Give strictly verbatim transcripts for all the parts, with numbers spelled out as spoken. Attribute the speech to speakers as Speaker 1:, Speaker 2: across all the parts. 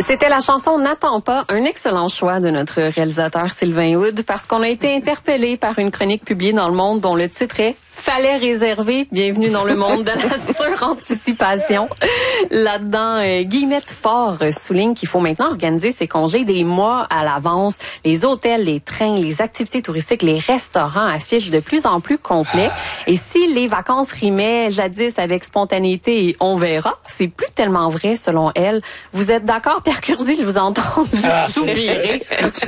Speaker 1: C'était la chanson N'attends pas, un excellent choix de notre réalisateur Sylvain Hood, parce qu'on a été interpellé par une chronique publiée dans Le Monde dont le titre est « Fallait réserver, bienvenue dans le monde de la suranticipation ». Là-dedans, euh, Guillemette Faure souligne qu'il faut maintenant organiser ses congés des mois à l'avance. Les hôtels, les trains, les activités touristiques, les restaurants affichent de plus en plus complets. Et si les vacances rimaient jadis avec spontanéité et on verra, c'est plus tellement vrai selon elle. Vous êtes d'accord, Pierre Curzi? Je vous entends soupirer.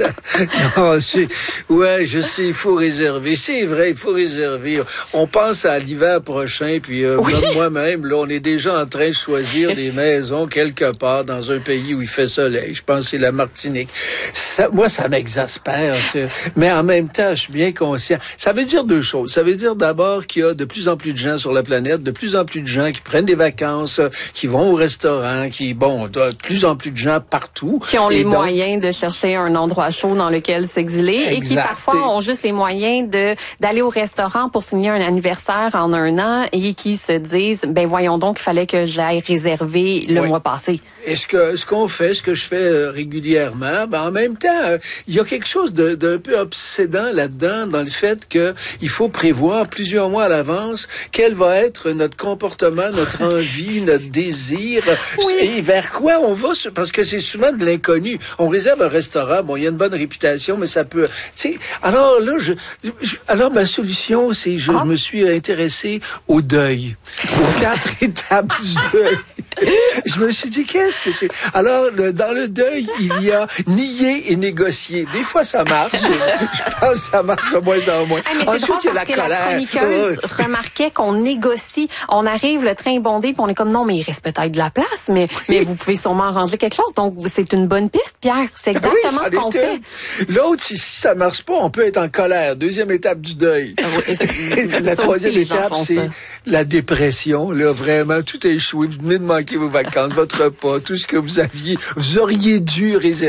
Speaker 2: Non, c'est, ouais, je sais, il faut réserver. C'est vrai, il faut réserver. On pense à l'hiver prochain, puis euh, oui. moi-même, là, on est déjà en train de choisir des maisons quelque part dans un pays où il fait soleil. Je pense que c'est la Martinique. Ça, moi, ça m'exaspère. C'est... Mais en même temps, je suis bien conscient. Ça veut dire deux choses. Ça veut dire d'abord qu'il y a de plus en plus de gens sur la planète, de plus en plus de gens qui prennent des vacances, qui vont au restaurant, qui, bon, de plus en plus de gens partout.
Speaker 1: Qui ont les
Speaker 2: donc...
Speaker 1: moyens de chercher un endroit chaud dans lequel s'exiler exact. Et qui parfois ont juste les moyens de d'aller au restaurant pour signer un anniversaire en un an et qui se disent, ben voyons donc, il fallait que j'aille réserver le oui. mois passé.
Speaker 2: Est-ce que ce qu'on fait, ce que je fais euh, régulièrement, ben en même temps, euh, il y a quelque chose de, d'un peu obsédant là-dedans, dans le fait que il faut prévoir plusieurs mois à l'avance quel va être notre comportement, notre envie, notre désir, oui. et vers quoi on va, parce que c'est souvent de l'inconnu. On réserve un restaurant, bon, il y a une bonne réputation, mais ça peut, tu sais. Alors là, je, je, alors ma solution, c'est je, ah. je me suis intéressé au deuil, aux quatre étapes du deuil. Je me suis dit, qu'est-ce que c'est? Alors, le, dans le deuil, il y a nier et négocier. Des fois, ça marche. Je pense que ça marche de moins en moins.
Speaker 1: Ah, mais Ensuite, il y a la colère. La chroniqueuse oh. remarquait qu'on négocie. On arrive, le train est bondé, puis on est comme, non, mais il reste peut-être de la place, mais, oui. mais vous pouvez sûrement arranger quelque chose. Donc, c'est une bonne piste, Pierre. C'est exactement oui, ce qu'on fait.
Speaker 2: L'autre, si, si ça marche pas, on peut être en colère. Deuxième étape du deuil. Ah oui, la troisième étape, c'est ça. La dépression. Là, vraiment, tout est échoué. Vous venez de manquer vos vacances, votre repas, tout ce que vous aviez, vous auriez dû réserver.